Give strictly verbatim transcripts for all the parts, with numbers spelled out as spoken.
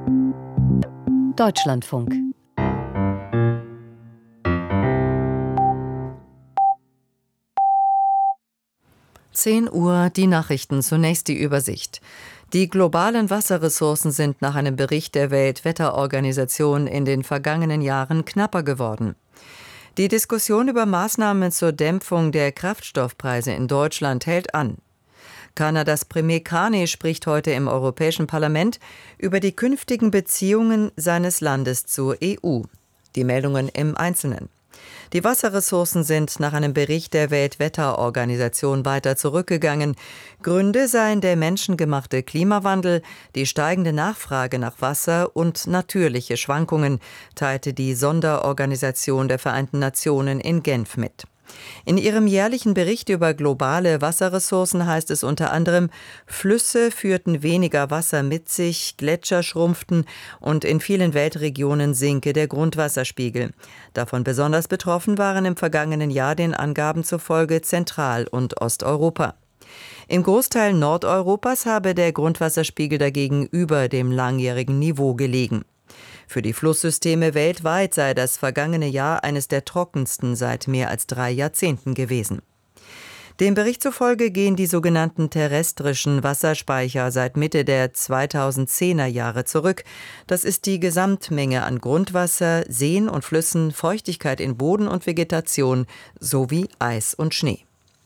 Deutschlandfunk. zehn Uhr, die Nachrichten, zunächst die Übersicht. Die globalen Wasserressourcen sind nach einem Bericht der Weltwetterorganisation in den vergangenen Jahren knapper geworden. Die Diskussion über Maßnahmen zur Dämpfung der Kraftstoffpreise in Deutschland hält an. Kanadas Premier Carney spricht heute im Europäischen Parlament über die künftigen Beziehungen seines Landes zur E U. Die Meldungen im Einzelnen. Die Wasserressourcen sind nach einem Bericht der Weltwetterorganisation weiter zurückgegangen. Gründe seien der menschengemachte Klimawandel, die steigende Nachfrage nach Wasser und natürliche Schwankungen, teilte die Sonderorganisation der Vereinten Nationen in Genf mit. In ihrem jährlichen Bericht über globale Wasserressourcen heißt es unter anderem, Flüsse führten weniger Wasser mit sich, Gletscher schrumpften und in vielen Weltregionen sinke der Grundwasserspiegel. Davon besonders betroffen waren im vergangenen Jahr den Angaben zufolge Zentral- und Osteuropa. Im Großteil Nordeuropas habe der Grundwasserspiegel dagegen über dem langjährigen Niveau gelegen. Für die Flusssysteme weltweit sei das vergangene Jahr eines der trockensten seit mehr als drei Jahrzehnten gewesen. Dem Bericht zufolge gehen die sogenannten terrestrischen Wasserspeicher seit Mitte der zweitausendzehner Jahre zurück. Das ist die Gesamtmenge an Grundwasser, Seen und Flüssen, Feuchtigkeit in Boden und Vegetation sowie Eis und Schnee.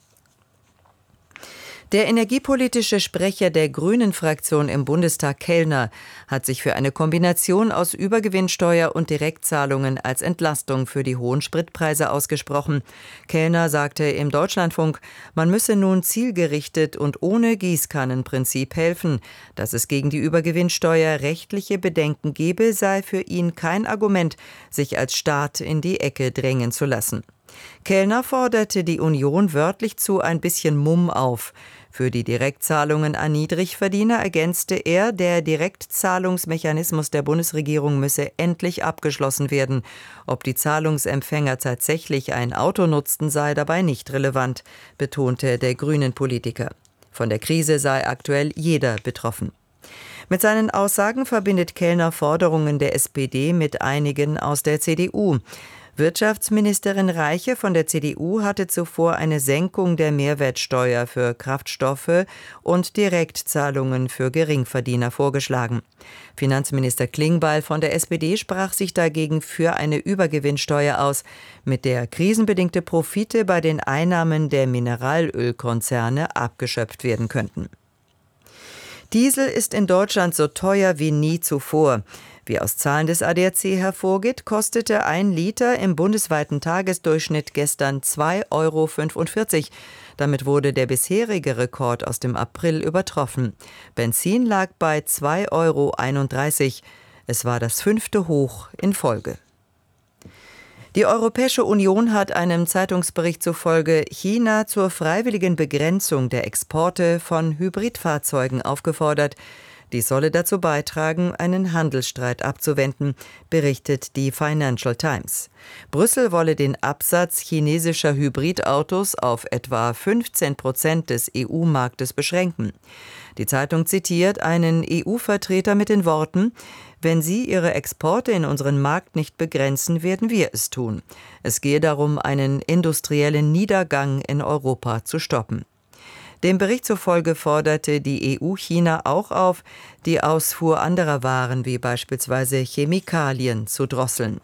Der energiepolitische Sprecher der Grünen-Fraktion im Bundestag, Kellner, hat sich für eine Kombination aus Übergewinnsteuer und Direktzahlungen als Entlastung für die hohen Spritpreise ausgesprochen. Kellner sagte im Deutschlandfunk, man müsse nun zielgerichtet und ohne Gießkannenprinzip helfen. Dass es gegen die Übergewinnsteuer rechtliche Bedenken gebe, sei für ihn kein Argument, sich als Staat in die Ecke drängen zu lassen. Kellner forderte die Union wörtlich zu ein bisschen Mumm auf. Für die Direktzahlungen an Niedrigverdiener ergänzte er, der Direktzahlungsmechanismus der Bundesregierung müsse endlich abgeschlossen werden. Ob die Zahlungsempfänger tatsächlich ein Auto nutzten, sei dabei nicht relevant, betonte der Grünen-Politiker. Von der Krise sei aktuell jeder betroffen. Mit seinen Aussagen verbindet Kellner Forderungen der S P D mit einigen aus der C D U. Wirtschaftsministerin Reiche von der C D U hatte zuvor eine Senkung der Mehrwertsteuer für Kraftstoffe und Direktzahlungen für Geringverdiener vorgeschlagen. Finanzminister Klingbeil von der S P D sprach sich dagegen für eine Übergewinnsteuer aus, mit der krisenbedingte Profite bei den Einnahmen der Mineralölkonzerne abgeschöpft werden könnten. Diesel ist in Deutschland so teuer wie nie zuvor. Wie aus Zahlen des A D A C hervorgeht, kostete ein Liter im bundesweiten Tagesdurchschnitt gestern zwei Euro fünfundvierzig. Damit wurde der bisherige Rekord aus dem April übertroffen. Benzin lag bei zwei Euro einunddreißig. Es war das fünfte Hoch in Folge. Die Europäische Union hat einem Zeitungsbericht zufolge China zur freiwilligen Begrenzung der Exporte von Hybridfahrzeugen aufgefordert. Dies solle dazu beitragen, einen Handelsstreit abzuwenden, berichtet die Financial Times. Brüssel wolle den Absatz chinesischer Hybridautos auf etwa fünfzehn Prozent des E U-Marktes beschränken. Die Zeitung zitiert einen E U-Vertreter mit den Worten: Wenn Sie Ihre Exporte in unseren Markt nicht begrenzen, werden wir es tun. Es gehe darum, einen industriellen Niedergang in Europa zu stoppen. Dem Bericht zufolge forderte die E U China auch auf, die Ausfuhr anderer Waren wie beispielsweise Chemikalien zu drosseln.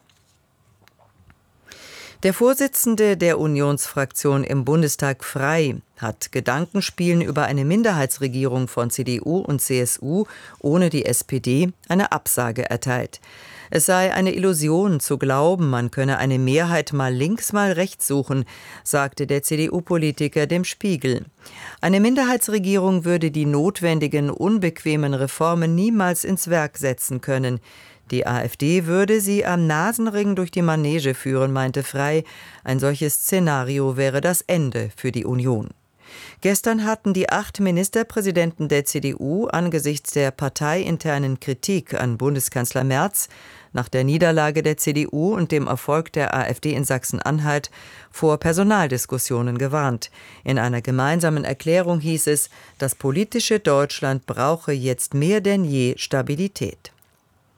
Der Vorsitzende der Unionsfraktion im Bundestag Frei hat Gedankenspielen über eine Minderheitsregierung von C D U und C S U ohne die S P D eine Absage erteilt. Es sei eine Illusion zu glauben, man könne eine Mehrheit mal links, mal rechts suchen, sagte der C D U-Politiker dem Spiegel. Eine Minderheitsregierung würde die notwendigen, unbequemen Reformen niemals ins Werk setzen können. Die AfD würde sie am Nasenring durch die Manege führen, meinte Frei. Ein solches Szenario wäre das Ende für die Union. Gestern hatten die acht Ministerpräsidenten der C D U angesichts der parteiinternen Kritik an Bundeskanzler Merz nach der Niederlage der C D U und dem Erfolg der AfD in Sachsen-Anhalt vor Personaldiskussionen gewarnt. In einer gemeinsamen Erklärung hieß es, das politische Deutschland brauche jetzt mehr denn je Stabilität.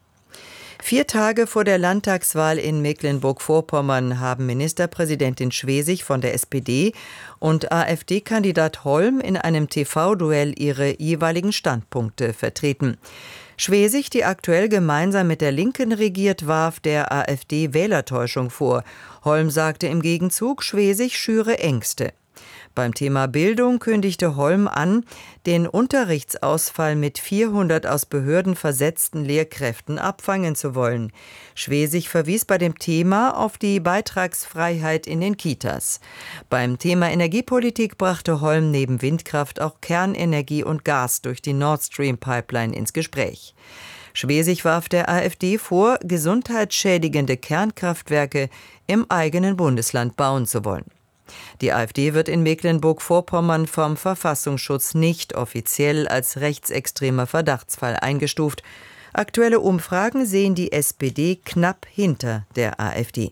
Vier Tage vor der Landtagswahl in Mecklenburg-Vorpommern haben Ministerpräsidentin Schwesig von der S P D und AfD-Kandidat Holm in einem T V-Duell ihre jeweiligen Standpunkte vertreten. Schwesig, die aktuell gemeinsam mit der Linken regiert, warf der AfD Wählertäuschung vor. Holm sagte im Gegenzug, Schwesig schüre Ängste. Beim Thema Bildung kündigte Holm an, den Unterrichtsausfall mit vierhundert aus Behörden versetzten Lehrkräften abfangen zu wollen. Schwesig verwies bei dem Thema auf die Beitragsfreiheit in den Kitas. Beim Thema Energiepolitik brachte Holm neben Windkraft auch Kernenergie und Gas durch die Nord Stream Pipeline ins Gespräch. Schwesig warf der AfD vor, gesundheitsschädigende Kernkraftwerke im eigenen Bundesland bauen zu wollen. Die AfD wird in Mecklenburg-Vorpommern vom Verfassungsschutz nicht offiziell als rechtsextremer Verdachtsfall eingestuft. Aktuelle Umfragen sehen die S P D knapp hinter der AfD.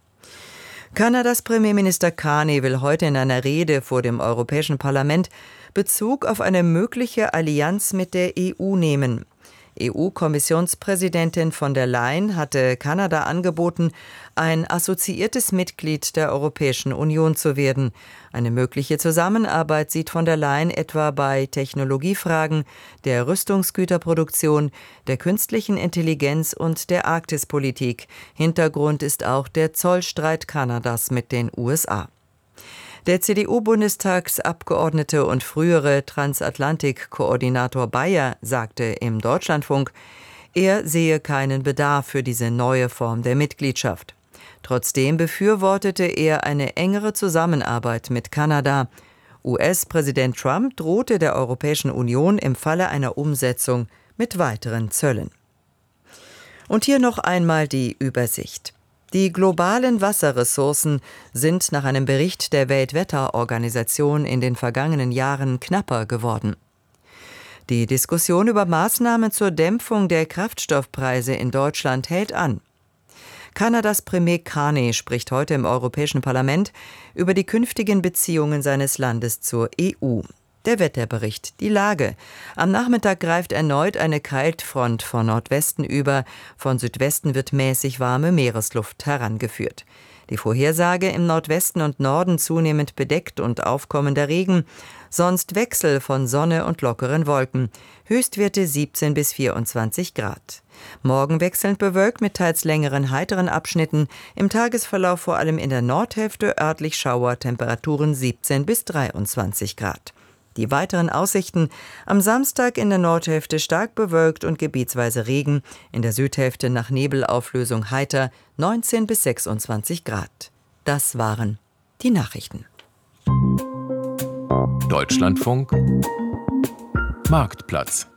Kanadas Premierminister Carney will heute in einer Rede vor dem Europäischen Parlament Bezug auf eine mögliche Allianz mit der E U nehmen. E U-Kommissionspräsidentin von der Leyen hatte Kanada angeboten, ein assoziiertes Mitglied der Europäischen Union zu werden. Eine mögliche Zusammenarbeit sieht von der Leyen etwa bei Technologiefragen, der Rüstungsgüterproduktion, der künstlichen Intelligenz und der Arktispolitik. Hintergrund ist auch der Zollstreit Kanadas mit den U S A. Der C D U-Bundestagsabgeordnete und frühere Transatlantik-Koordinator Bayer sagte im Deutschlandfunk, er sehe keinen Bedarf für diese neue Form der Mitgliedschaft. Trotzdem befürwortete er eine engere Zusammenarbeit mit Kanada. U S-Präsident Trump drohte der Europäischen Union im Falle einer Umsetzung mit weiteren Zöllen. Und hier noch einmal die Übersicht. Die globalen Wasserressourcen sind nach einem Bericht der Weltwetterorganisation in den vergangenen Jahren knapper geworden. Die Diskussion über Maßnahmen zur Dämpfung der Kraftstoffpreise in Deutschland hält an. Kanadas Premier Carney spricht heute im Europäischen Parlament über die künftigen Beziehungen seines Landes zur E U. Der Wetterbericht, die Lage. Am Nachmittag greift erneut eine Kaltfront von Nordwesten über. Von Südwesten wird mäßig warme Meeresluft herangeführt. Die Vorhersage: im Nordwesten und Norden zunehmend bedeckt und aufkommender Regen. Sonst Wechsel von Sonne und lockeren Wolken. Höchstwerte siebzehn bis vierundzwanzig Grad. Morgen wechselnd bewölkt mit teils längeren heiteren Abschnitten. Im Tagesverlauf vor allem in der Nordhälfte örtlich Schauer, Temperaturen siebzehn bis dreiundzwanzig Grad. Die weiteren Aussichten: am Samstag in der Nordhälfte stark bewölkt und gebietsweise Regen, in der Südhälfte nach Nebelauflösung heiter, neunzehn bis sechsundzwanzig Grad. Das waren die Nachrichten. Deutschlandfunk Marktplatz.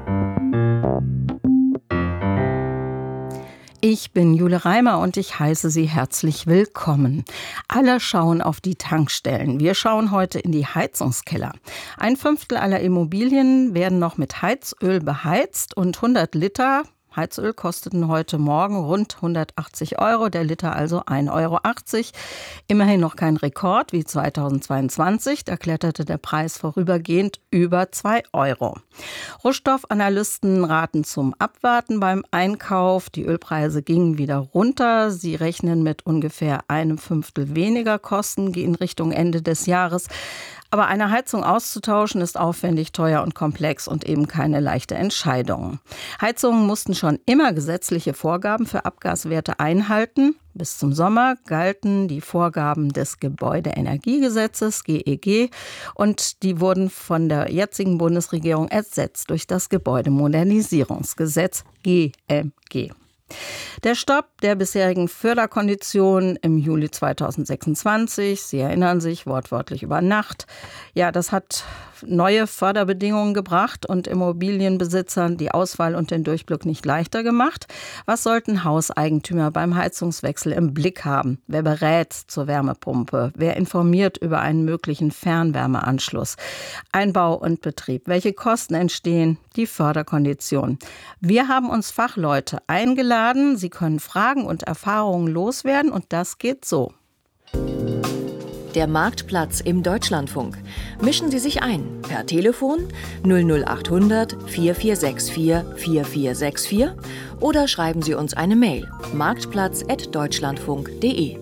Ich bin Jule Reimer und ich heiße Sie herzlich willkommen. Alle schauen auf die Tankstellen. Wir schauen heute in die Heizungskeller. Ein Fünftel aller Immobilien werden noch mit Heizöl beheizt und hundert Liter Heizöl kosteten heute Morgen rund hundertachtzig Euro, der Liter also ein Euro achtzig. Immerhin noch kein Rekord wie zweitausendzweiundzwanzig, da kletterte der Preis vorübergehend über zwei Euro. Rohstoffanalysten raten zum Abwarten beim Einkauf. Die Ölpreise gingen wieder runter. Sie rechnen mit ungefähr einem Fünftel weniger Kosten in Richtung Ende des Jahres. Aber eine Heizung auszutauschen ist aufwendig, teuer und komplex und eben keine leichte Entscheidung. Heizungen mussten schon immer gesetzliche Vorgaben für Abgaswerte einhalten. Bis zum Sommer galten die Vorgaben des Gebäudeenergiegesetzes G E G und die wurden von der jetzigen Bundesregierung ersetzt durch das Gebäudemodernisierungsgesetz G M G. Der Stopp der bisherigen Förderkonditionen im Juli zweitausendsechsundzwanzig, Sie erinnern sich, wortwörtlich über Nacht, ja, das hat neue Förderbedingungen gebracht und Immobilienbesitzern die Auswahl und den Durchblick nicht leichter gemacht. Was sollten Hauseigentümer beim Heizungswechsel im Blick haben? Wer berät zur Wärmepumpe? Wer informiert über einen möglichen Fernwärmeanschluss? Einbau und Betrieb. Welche Kosten entstehen? Die Förderkonditionen. Wir haben uns Fachleute eingeladen. Sie können Fragen und Erfahrungen loswerden und das geht so. Der Marktplatz im Deutschlandfunk. Mischen Sie sich ein per Telefon null null achthundert vier vier sechs vier vier vier sechs vier oder schreiben Sie uns eine Mail marktplatz at deutschlandfunk punkt de.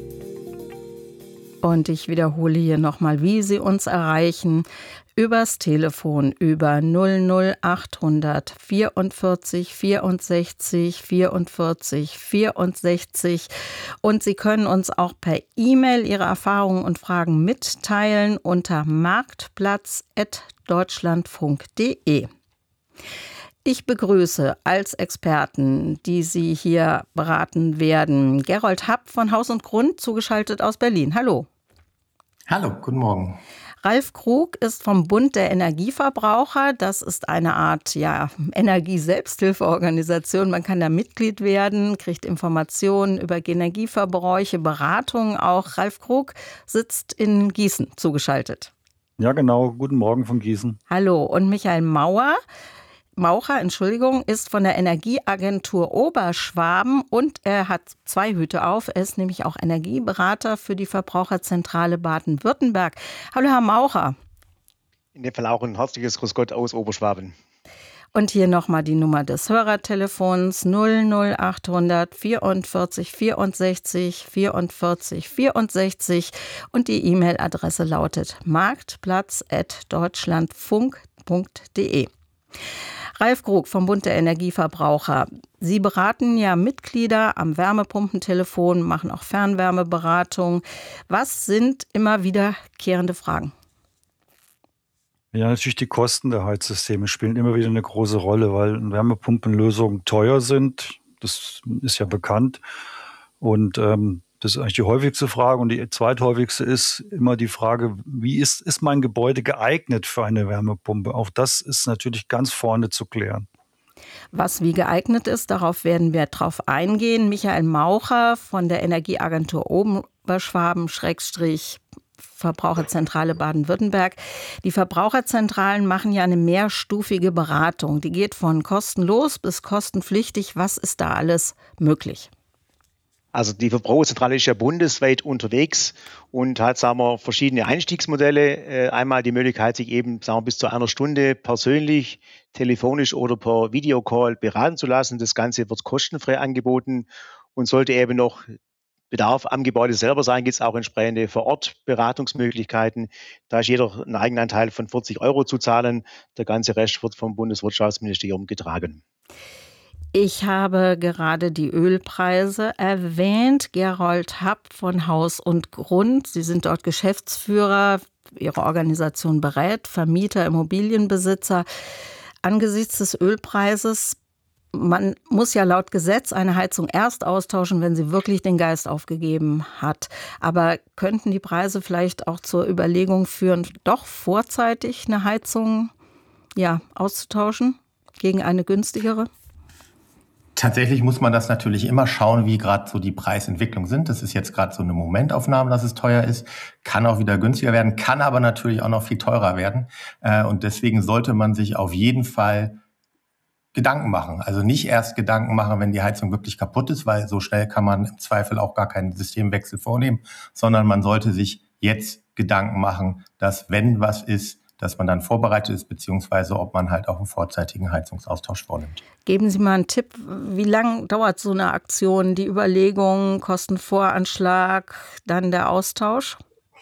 Und ich wiederhole hier nochmal, wie Sie uns erreichen. Übers Telefon über null null achthundert vierundvierzig vierundsechzig vierundvierzig vierundsechzig. Und Sie können uns auch per E-Mail Ihre Erfahrungen und Fragen mitteilen unter marktplatz at deutschlandfunk punkt de. Ich begrüße als Experten, die Sie hier beraten werden, Gerold Happ von Haus und Grund, zugeschaltet aus Berlin. Hallo. Hallo, guten Morgen. Ralf Krug ist vom Bund der Energieverbraucher. Das ist eine Art ja, Energie-Selbsthilfeorganisation. Man kann da Mitglied werden, kriegt Informationen über Energieverbräuche, Beratungen auch. Ralf Krug sitzt in Gießen zugeschaltet. Ja, genau. Guten Morgen von Gießen. Hallo. Und Michael Mauer. Maucher, Entschuldigung, ist von der Energieagentur Oberschwaben und er hat zwei Hüte auf. Er ist nämlich auch Energieberater für die Verbraucherzentrale Baden-Württemberg. Hallo, Herr Maucher. In dem Fall auch ein herzliches Grüß Gott aus Oberschwaben. Und hier nochmal die Nummer des Hörertelefons null null achthundert vierundvierzig vierundsechzig vierundvierzig vierundsechzig und die E-Mail-Adresse lautet marktplatz at deutschlandfunk punkt de. Ralf Krug vom Bund der Energieverbraucher. Sie beraten ja Mitglieder am Wärmepumpentelefon, machen auch Fernwärmeberatung. Was sind immer wiederkehrende Fragen? Ja, natürlich die Kosten der Heizsysteme spielen immer wieder eine große Rolle, weil Wärmepumpenlösungen teuer sind. Das ist ja bekannt. Und ähm, das ist eigentlich die häufigste Frage. Und die zweithäufigste ist immer die Frage, wie ist, ist mein Gebäude geeignet für eine Wärmepumpe? Auch das ist natürlich ganz vorne zu klären. Was wie geeignet ist, darauf werden wir drauf eingehen. Michael Maucher von der Energieagentur Oberschwaben, Schrägstrich Verbraucherzentrale Baden-Württemberg. Die Verbraucherzentralen machen ja eine mehrstufige Beratung. Die geht von kostenlos bis kostenpflichtig. Was ist da alles möglich? Also die Verbraucherzentrale ist ja bundesweit unterwegs und hat, sagen wir, verschiedene Einstiegsmodelle. Einmal die Möglichkeit, sich eben, sagen wir, bis zu einer Stunde persönlich, telefonisch oder per Videocall beraten zu lassen. Das Ganze wird kostenfrei angeboten und sollte eben noch Bedarf am Gebäude selber sein, gibt es auch entsprechende Vor-Ort-Beratungsmöglichkeiten. Da ist jeder ein Eigenanteil von vierzig Euro zu zahlen. Der ganze Rest wird vom Bundeswirtschaftsministerium getragen. Ich habe gerade die Ölpreise erwähnt. Gerold Happ von Haus und Grund. Sie sind dort Geschäftsführer. Ihre Organisation berät Vermieter, Immobilienbesitzer. Angesichts des Ölpreises, man muss ja laut Gesetz eine Heizung erst austauschen, wenn sie wirklich den Geist aufgegeben hat. Aber könnten die Preise vielleicht auch zur Überlegung führen, doch vorzeitig eine Heizung ja, auszutauschen gegen eine günstigere? Tatsächlich muss man das natürlich immer schauen, wie gerade so die Preisentwicklung sind. Das ist jetzt gerade so eine Momentaufnahme, dass es teuer ist, kann auch wieder günstiger werden, kann aber natürlich auch noch viel teurer werden. Und deswegen sollte man sich auf jeden Fall Gedanken machen. Also nicht erst Gedanken machen, wenn die Heizung wirklich kaputt ist, weil so schnell kann man im Zweifel auch gar keinen Systemwechsel vornehmen, sondern man sollte sich jetzt Gedanken machen, dass wenn was ist, dass man dann vorbereitet ist, beziehungsweise ob man halt auch einen vorzeitigen Heizungsaustausch vornimmt. Geben Sie mal einen Tipp, wie lange dauert so eine Aktion, die Überlegung, Kostenvoranschlag, dann der Austausch?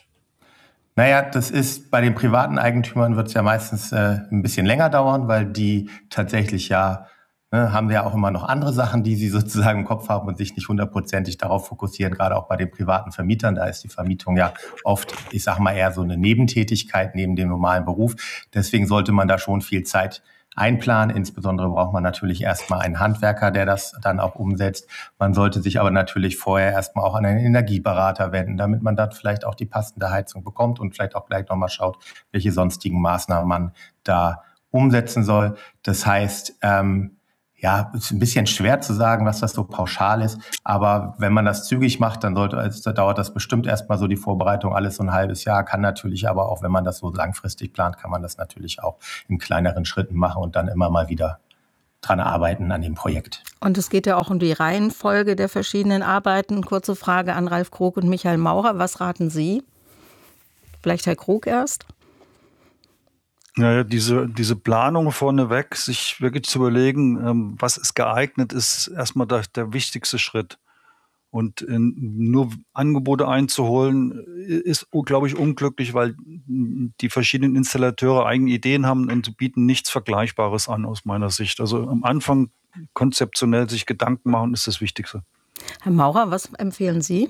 Naja, das ist bei den privaten Eigentümern wird es ja meistens äh, ein bisschen länger dauern, weil die tatsächlich ja, ne, haben ja auch immer noch andere Sachen, die sie sozusagen im Kopf haben und sich nicht hundertprozentig darauf fokussieren, gerade auch bei den privaten Vermietern. Da ist die Vermietung ja oft, ich sag mal, eher so eine Nebentätigkeit neben dem normalen Beruf. Deswegen sollte man da schon viel Zeit einplanen. Insbesondere braucht man natürlich erstmal einen Handwerker, der das dann auch umsetzt. Man sollte sich aber natürlich vorher erstmal auch an einen Energieberater wenden, damit man dann vielleicht auch die passende Heizung bekommt und vielleicht auch gleich nochmal schaut, welche sonstigen Maßnahmen man da umsetzen soll. Das heißt, ähm, ja, ist ein bisschen schwer zu sagen, was das so pauschal ist. Aber wenn man das zügig macht, dann sollte, also dauert das bestimmt erstmal so die Vorbereitung alles so ein halbes Jahr. Kann natürlich aber auch, wenn man das so langfristig plant, kann man das natürlich auch in kleineren Schritten machen und dann immer mal wieder dran arbeiten an dem Projekt. Und es geht ja auch um die Reihenfolge der verschiedenen Arbeiten. Kurze Frage an Ralf Krug und Michael Maurer. Was raten Sie? Vielleicht Herr Krug erst? Naja, diese, diese Planung vorneweg, sich wirklich zu überlegen, ähm, was ist geeignet, ist erstmal der, der wichtigste Schritt. Und äh, nur Angebote einzuholen, ist, glaube ich, unglücklich, weil die verschiedenen Installateure eigene Ideen haben und bieten nichts Vergleichbares an aus meiner Sicht. Also am Anfang konzeptionell sich Gedanken machen, ist das Wichtigste. Herr Maurer, was empfehlen Sie?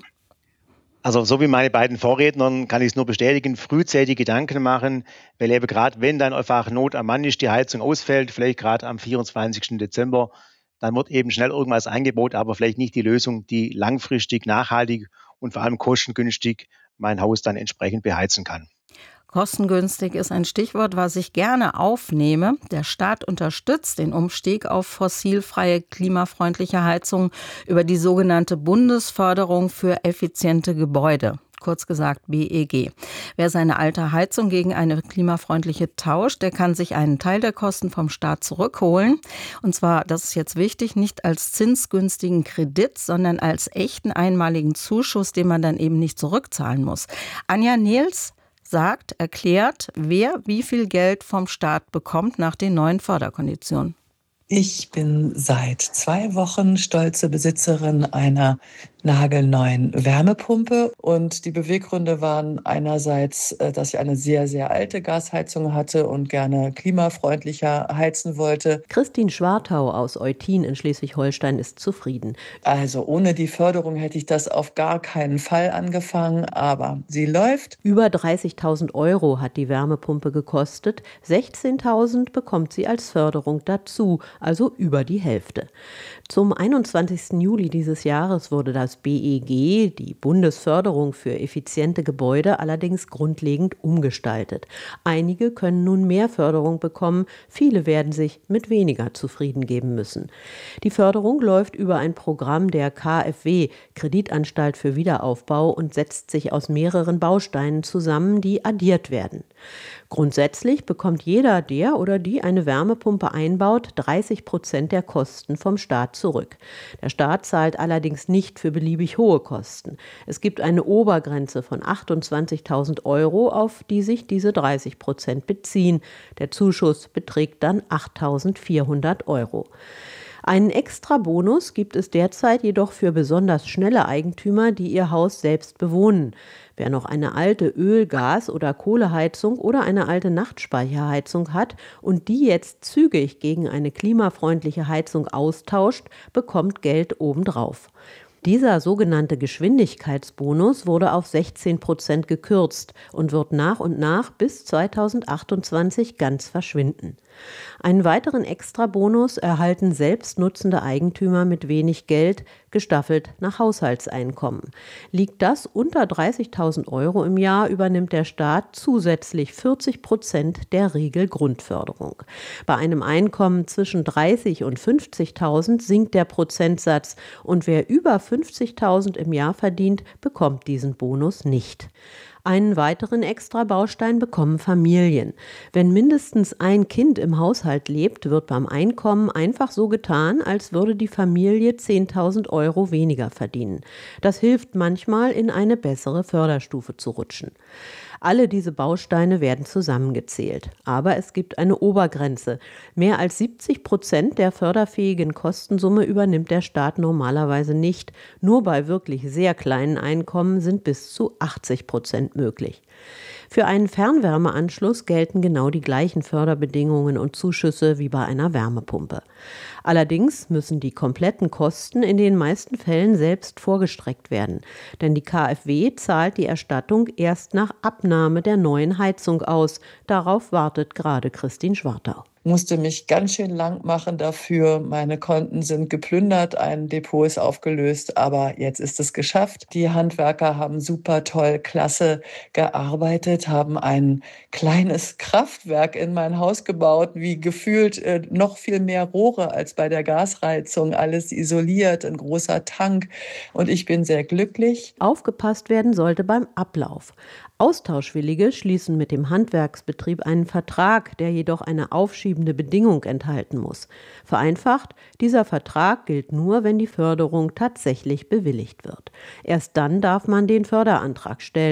Also so wie meine beiden Vorrednern kann ich es nur bestätigen, frühzeitig Gedanken machen, weil eben gerade wenn dann einfach Not am Mann ist, die Heizung ausfällt, vielleicht gerade am vierundzwanzigsten Dezember, dann wird eben schnell irgendwas angeboten, aber vielleicht nicht die Lösung, die langfristig, nachhaltig und vor allem kostengünstig mein Haus dann entsprechend beheizen kann. Kostengünstig ist ein Stichwort, was ich gerne aufnehme. Der Staat unterstützt den Umstieg auf fossilfreie, klimafreundliche Heizung über die sogenannte Bundesförderung für effiziente Gebäude. Kurz gesagt B E G. Wer seine alte Heizung gegen eine klimafreundliche tauscht, der kann sich einen Teil der Kosten vom Staat zurückholen. Und zwar, das ist jetzt wichtig, nicht als zinsgünstigen Kredit, sondern als echten einmaligen Zuschuss, den man dann eben nicht zurückzahlen muss. Anja Nehls sagt, erklärt, wer wie viel Geld vom Staat bekommt nach den neuen Förderkonditionen. Ich bin seit zwei Wochen stolze Besitzerin einer nagelneuen Wärmepumpe und die Beweggründe waren einerseits, dass ich eine sehr, sehr alte Gasheizung hatte und gerne klimafreundlicher heizen wollte. Christine Schwartau aus Eutin in Schleswig-Holstein ist zufrieden. Also ohne die Förderung hätte ich das auf gar keinen Fall angefangen, aber sie läuft. Über dreißigtausend Euro hat die Wärmepumpe gekostet, sechzehntausend bekommt sie als Förderung dazu, also über die Hälfte. Zum einundzwanzigsten Juli dieses Jahres wurde das B E G, die Bundesförderung für effiziente Gebäude, allerdings grundlegend umgestaltet. Einige können nun mehr Förderung bekommen, viele werden sich mit weniger zufrieden geben müssen. Die Förderung läuft über ein Programm der K f W, Kreditanstalt für Wiederaufbau, und setzt sich aus mehreren Bausteinen zusammen, die addiert werden. Grundsätzlich bekommt jeder, der oder die eine Wärmepumpe einbaut, dreißig Prozent der Kosten vom Staat zurück. Der Staat zahlt allerdings nicht für beliebig hohe Kosten. Es gibt eine Obergrenze von achtundzwanzigtausend Euro, auf die sich diese dreißig Prozent beziehen. Der Zuschuss beträgt dann achttausendvierhundert Euro. Einen Extra-Bonus gibt es derzeit jedoch für besonders schnelle Eigentümer, die ihr Haus selbst bewohnen. Wer noch eine alte Öl-, Gas- oder Kohleheizung oder eine alte Nachtspeicherheizung hat und die jetzt zügig gegen eine klimafreundliche Heizung austauscht, bekommt Geld obendrauf. Dieser sogenannte Geschwindigkeitsbonus wurde auf sechzehn Prozent gekürzt und wird nach und nach bis zweitausendachtundzwanzig ganz verschwinden. Einen weiteren Extrabonus erhalten selbstnutzende Eigentümer mit wenig Geld, gestaffelt nach Haushaltseinkommen. Liegt das unter dreißigtausend Euro im Jahr, übernimmt der Staat zusätzlich vierzig Prozent der Regelgrundförderung. Bei einem Einkommen zwischen dreißig und fünfzigtausend sinkt der Prozentsatz und wer über fünfzigtausend im Jahr verdient, bekommt diesen Bonus nicht. Einen weiteren Extrabaustein bekommen Familien. Wenn mindestens ein Kind im Haushalt lebt, wird beim Einkommen einfach so getan, als würde die Familie zehntausend Euro weniger verdienen. Das hilft manchmal, in eine bessere Förderstufe zu rutschen. Alle diese Bausteine werden zusammengezählt. Aber es gibt eine Obergrenze. Mehr als siebzig Prozent der förderfähigen Kostensumme übernimmt der Staat normalerweise nicht. Nur bei wirklich sehr kleinen Einkommen sind bis zu achtzig Prozent möglich. Für einen Fernwärmeanschluss gelten genau die gleichen Förderbedingungen und Zuschüsse wie bei einer Wärmepumpe. Allerdings müssen die kompletten Kosten in den meisten Fällen selbst vorgestreckt werden, denn die K f W zahlt die Erstattung erst nach Abnahme der neuen Heizung aus. Darauf wartet gerade Christine Schwartau. Musste mich ganz schön lang machen dafür. Meine Konten sind geplündert, ein Depot ist aufgelöst, aber jetzt ist es geschafft. Die Handwerker haben super toll, klasse gearbeitet, haben ein kleines Kraftwerk in mein Haus gebaut, wie gefühlt äh, noch viel mehr Rohre als bei der Gasheizung, alles isoliert, ein großer Tank und ich bin sehr glücklich. Aufgepasst werden sollte beim Ablauf. Austauschwillige schließen mit dem Handwerksbetrieb einen Vertrag, der jedoch eine aufschiebende Bedingung enthalten muss. Vereinfacht, dieser Vertrag gilt nur, wenn die Förderung tatsächlich bewilligt wird. Erst dann darf man den Förderantrag stellen.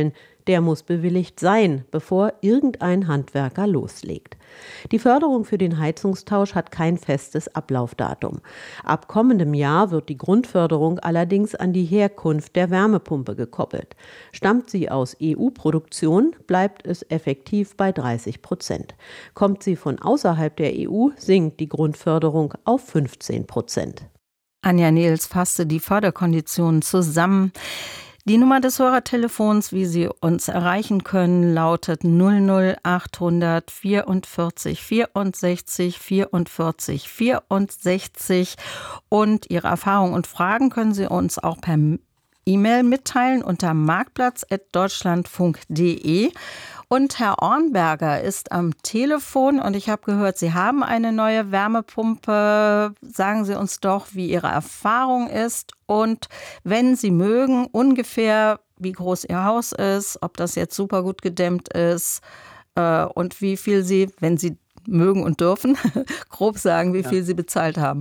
Der muss bewilligt sein, bevor irgendein Handwerker loslegt. Die Förderung für den Heizungstausch hat kein festes Ablaufdatum. Ab kommendem Jahr wird die Grundförderung allerdings an die Herkunft der Wärmepumpe gekoppelt. Stammt sie aus E U-Produktion, bleibt es effektiv bei dreißig Prozent. Kommt sie von außerhalb der E U, sinkt die Grundförderung auf fünfzehn Prozent. Anja Nehls fasste die Förderkonditionen zusammen. Die Nummer des Hörertelefons, wie Sie uns erreichen können, lautet null null achthundert vierundvierzig vierundsechzig vierundvierzig vierundsechzig und Ihre Erfahrungen und Fragen können Sie uns auch per E-Mail mitteilen unter marktplatz at deutschlandfunk punkt de. Und Herr Ornberger ist am Telefon und ich habe gehört, Sie haben eine neue Wärmepumpe. Sagen Sie uns doch, wie Ihre Erfahrung ist und wenn Sie mögen, ungefähr wie groß Ihr Haus ist, ob das jetzt super gut gedämmt ist äh, und wie viel Sie, wenn Sie mögen und dürfen, grob sagen, wie viel ja. Sie bezahlt haben.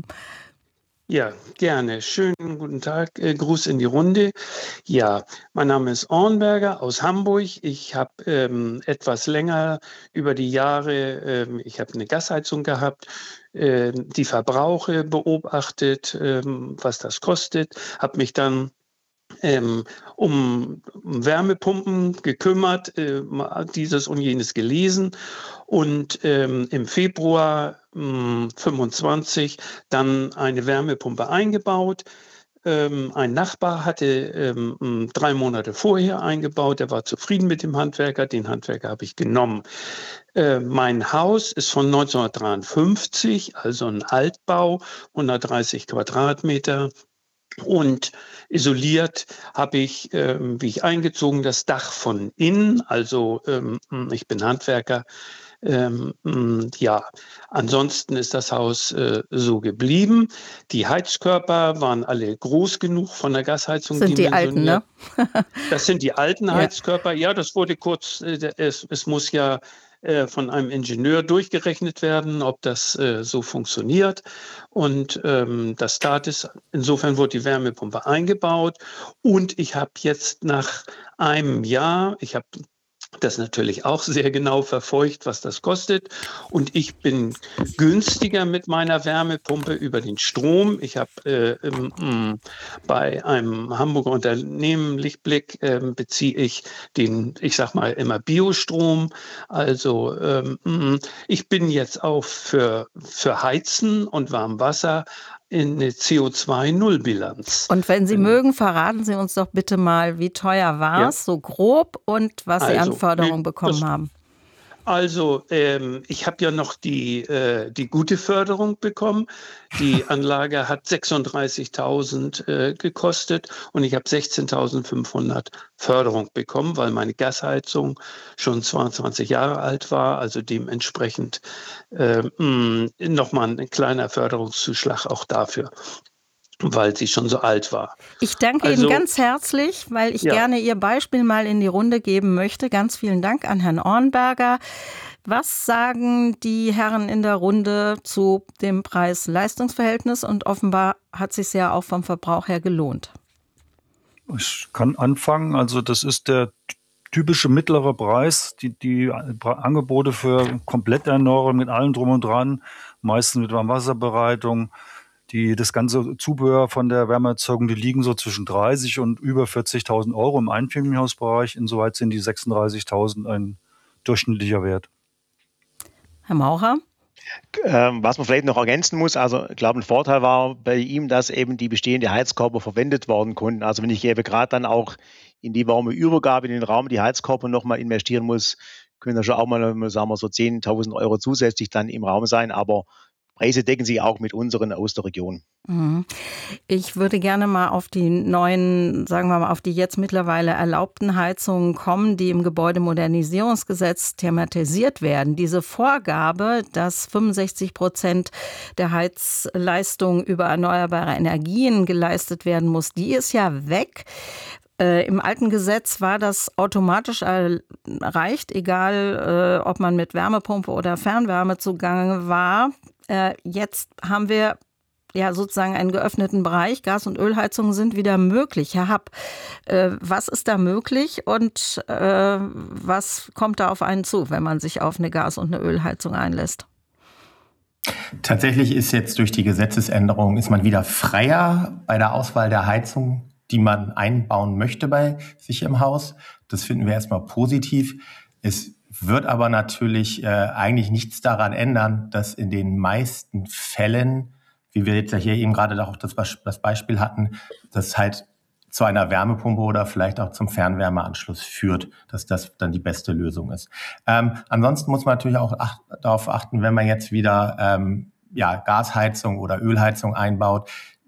Ja, gerne. Schönen guten Tag. Äh, Gruß in die Runde. Ja, mein Name ist Ornberger aus Hamburg. Ich habe ähm, etwas länger über die Jahre, ähm, ich habe eine Gasheizung gehabt, äh, die Verbrauche beobachtet, ähm, was das kostet, habe mich dann Ähm, um Wärmepumpen gekümmert, äh, dieses und jenes gelesen und ähm, im Februar äh, fünfundzwanzig dann eine Wärmepumpe eingebaut. Ähm, ein Nachbar hatte ähm, drei Monate vorher eingebaut, der war zufrieden mit dem Handwerker, den Handwerker habe ich genommen. Äh, mein Haus ist von neunzehnhundertdreiundfünfzig, also ein Altbau, hundertdreißig Quadratmeter. Und isoliert habe ich, ähm, wie ich eingezogen, das Dach von innen. Also ähm, ich bin Handwerker. Ähm, ja, ansonsten ist das Haus äh, so geblieben. Die Heizkörper waren alle groß genug von der Gasheizung. Das sind die alten, ne? Das sind die alten Heizkörper. Ja, das wurde kurz, äh, es, es muss ja von einem Ingenieur durchgerechnet werden, ob das äh, so funktioniert. Und ähm, das tat es. Insofern wurde die Wärmepumpe eingebaut. Und ich habe jetzt nach einem Jahr, ich habe das natürlich auch sehr genau verfolgt, was das kostet. Und ich bin günstiger mit meiner Wärmepumpe über den Strom. Ich habe äh, ähm, bei einem Hamburger Unternehmen, Lichtblick, äh, beziehe ich den, ich sag mal, immer Biostrom. Also ähm, ich bin jetzt auch für, für Heizen und Warmwasser in eine C O zwei Null Bilanz. Und wenn Sie ähm, mögen, verraten Sie uns doch bitte mal, wie teuer war es, ja. so grob, und was also, Sie an Förderung bekommen das, haben. Also ähm, ich habe ja noch die, äh, die gute Förderung bekommen. Die Anlage hat sechsunddreißigtausend äh, gekostet und ich habe sechzehntausendfünfhundert Förderung bekommen, weil meine Gasheizung schon zweiundzwanzig Jahre alt war. Also dementsprechend äh, nochmal ein kleiner Förderungszuschlag auch dafür, weil sie schon so alt war. Ich danke also, Ihnen ganz herzlich, weil ich ja. gerne Ihr Beispiel mal in die Runde geben möchte. Ganz vielen Dank an Herrn Ornberger. Was sagen die Herren in der Runde zu dem Preis-Leistungs-Verhältnis? Und offenbar hat es sich ja auch vom Verbrauch her gelohnt. Ich kann anfangen. Also das ist der typische mittlere Preis. Die, die Angebote für Kompletterneuerung mit allem drum und dran, meistens mit Warmwasserbereitung. Die, das ganze Zubehör von der Wärmeerzeugung, die liegen so zwischen dreißig und über vierzigtausend Euro im Einfamilienhausbereich. Insoweit sind die sechsunddreißigtausend ein durchschnittlicher Wert. Herr Maurer? Ähm, was man vielleicht noch ergänzen muss, also ich glaube, ein Vorteil war bei ihm, dass eben die bestehenden Heizkörper verwendet werden konnten. Also wenn ich eben gerade dann auch in die warme Übergabe in den Raum die Heizkörper nochmal investieren muss, können da schon auch mal, sagen wir so, zehntausend Euro zusätzlich dann im Raum sein, aber Preise decken sich auch mit unseren aus der Region. Ich würde gerne mal auf die neuen, sagen wir mal, auf die jetzt mittlerweile erlaubten Heizungen kommen, die im Gebäudemodernisierungsgesetz thematisiert werden. Diese Vorgabe, dass fünfundsechzig Prozent der Heizleistung über erneuerbare Energien geleistet werden muss, die ist ja weg. Äh, Im alten Gesetz war das automatisch erreicht, egal äh, ob man mit Wärmepumpe oder Fernwärme zugange war. Äh, jetzt haben wir ja sozusagen einen geöffneten Bereich. Gas- und Ölheizungen sind wieder möglich. Herr Happ, äh, was ist da möglich und äh, was kommt da auf einen zu, wenn man sich auf eine Gas- und eine Ölheizung einlässt? Tatsächlich ist jetzt durch die Gesetzesänderung ist man wieder freier bei der Auswahl der Heizung, die man einbauen möchte bei sich im Haus. Das finden wir erstmal positiv. Es wird aber natürlich äh, eigentlich nichts daran ändern, dass in den meisten Fällen, wie wir jetzt ja hier eben gerade auch das, das Beispiel hatten, das halt zu einer Wärmepumpe oder vielleicht auch zum Fernwärmeanschluss führt, dass das dann die beste Lösung ist. Ähm, ansonsten muss man natürlich auch ach, darauf achten, wenn man jetzt wieder ähm, ja, Gasheizung oder Ölheizung einbaut,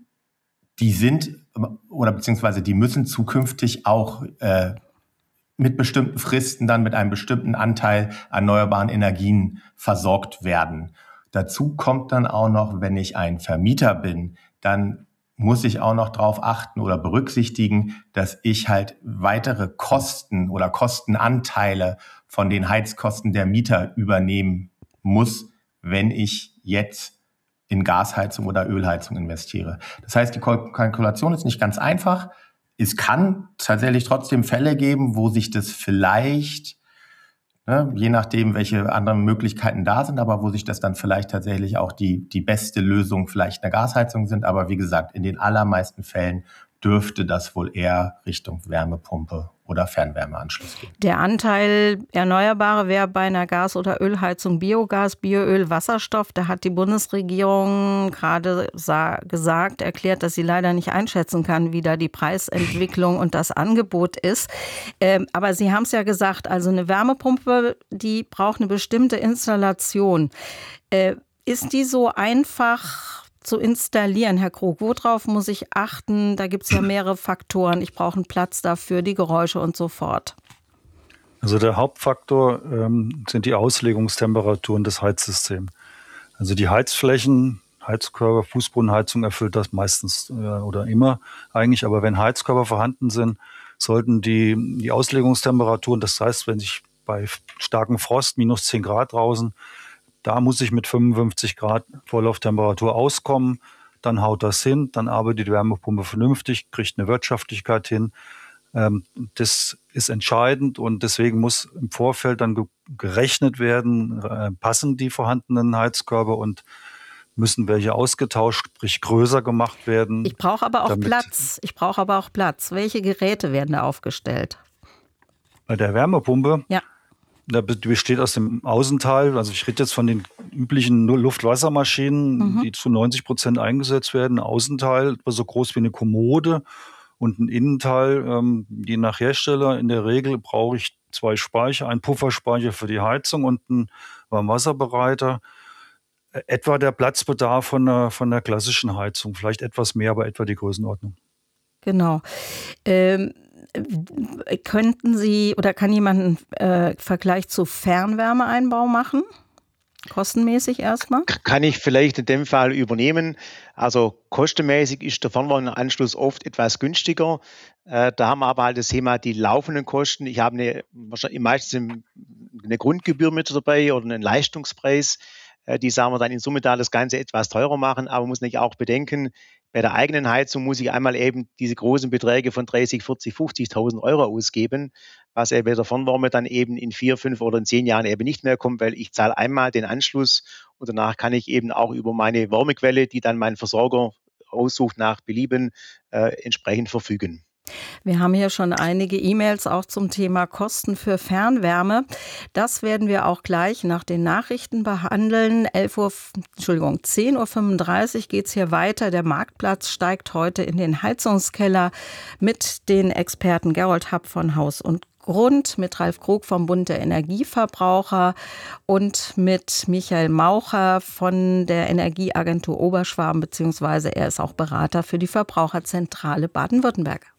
die sind oder beziehungsweise die müssen zukünftig auch äh, mit bestimmten Fristen dann mit einem bestimmten Anteil erneuerbaren Energien versorgt werden. Dazu kommt dann auch noch, wenn ich ein Vermieter bin, dann muss ich auch noch darauf achten oder berücksichtigen, dass ich halt weitere Kosten oder Kostenanteile von den Heizkosten der Mieter übernehmen muss, wenn ich jetzt in Gasheizung oder Ölheizung investiere. Das heißt, die Kalkulation ist nicht ganz einfach. Es kann tatsächlich trotzdem Fälle geben, wo sich das vielleicht, ne, je nachdem, welche anderen Möglichkeiten da sind, aber wo sich das dann vielleicht tatsächlich auch die, die beste Lösung vielleicht eine Gasheizung sind. Aber wie gesagt, in den allermeisten Fällen dürfte das wohl eher Richtung Wärmepumpe oder Fernwärmeanschluss gehen. Der Anteil Erneuerbare wäre bei einer Gas- oder Ölheizung Biogas, Bioöl, Wasserstoff. Da hat die Bundesregierung gerade gesagt, erklärt, dass sie leider nicht einschätzen kann, wie da die Preisentwicklung und das Angebot ist. Ähm, aber Sie haben es ja gesagt, also eine Wärmepumpe, die braucht eine bestimmte Installation. Äh, ist die so einfach zu installieren, Herr Krug? Worauf muss ich achten? Da gibt es ja mehrere Faktoren. Ich brauche einen Platz dafür, die Geräusche und so fort. Also der Hauptfaktor ähm, sind die Auslegungstemperaturen des Heizsystems. Also die Heizflächen, Heizkörper, Fußbodenheizung erfüllt das meistens äh, oder immer eigentlich. Aber wenn Heizkörper vorhanden sind, sollten die, die Auslegungstemperaturen, das heißt, wenn ich bei starkem Frost, minus zehn Grad draußen, da muss ich mit fünfundfünfzig Grad Vorlauftemperatur auskommen. Dann haut das hin, dann arbeitet die Wärmepumpe vernünftig, kriegt eine Wirtschaftlichkeit hin. Das ist entscheidend und deswegen muss im Vorfeld dann gerechnet werden, passen die vorhandenen Heizkörper und müssen welche ausgetauscht, sprich größer gemacht werden. Ich brauche aber auch Platz. Ich brauche aber auch Platz. Welche Geräte werden da aufgestellt? Bei der Wärmepumpe? Ja. Da besteht aus dem Außenteil, also ich rede jetzt von den üblichen Luft-Wasser-Maschinen, mhm. die zu neunzig Prozent eingesetzt werden. Ein Außenteil etwa so groß wie eine Kommode und ein Innenteil, ähm, je nach Hersteller. In der Regel brauche ich zwei Speicher, einen Pufferspeicher für die Heizung und einen Warmwasserbereiter. Etwa der Platzbedarf von der, von der klassischen Heizung, vielleicht etwas mehr, aber etwa die Größenordnung. Genau. Ähm Könnten Sie oder kann jemand einen äh, Vergleich zu Fernwärmeeinbau machen? Kostenmäßig erstmal? Kann ich vielleicht in dem Fall übernehmen. Also kostenmäßig ist der Fernwärmeanschluss oft etwas günstiger. Äh, da haben wir aber halt das Thema die laufenden Kosten. Ich habe eine, wahrscheinlich meistens eine Grundgebühr mit dabei oder einen Leistungspreis. Äh, die sagen wir dann in Summe da das Ganze etwas teurer machen, aber man muss nicht auch bedenken, bei der eigenen Heizung muss ich einmal eben diese großen Beträge von dreißig, vierzig, fünfzigtausend Euro ausgeben, was eben bei der Fernwärme dann eben in vier, fünf oder in zehn Jahren eben nicht mehr kommt, weil ich zahle einmal den Anschluss und danach kann ich eben auch über meine Wärmequelle, die dann mein Versorger aussucht, nach Belieben äh, entsprechend verfügen. Wir haben hier schon einige E-Mails auch zum Thema Kosten für Fernwärme. Das werden wir auch gleich nach den Nachrichten behandeln. elf Uhr, Entschuldigung, zehn Uhr fünfunddreißig geht es hier weiter. Der Marktplatz steigt heute in den Heizungskeller mit den Experten Gerold Happ von Haus und Grund, mit Ralf Krug vom Bund der Energieverbraucher und mit Michael Maucher von der Energieagentur Oberschwaben, beziehungsweise er ist auch Berater für die Verbraucherzentrale Baden-Württemberg.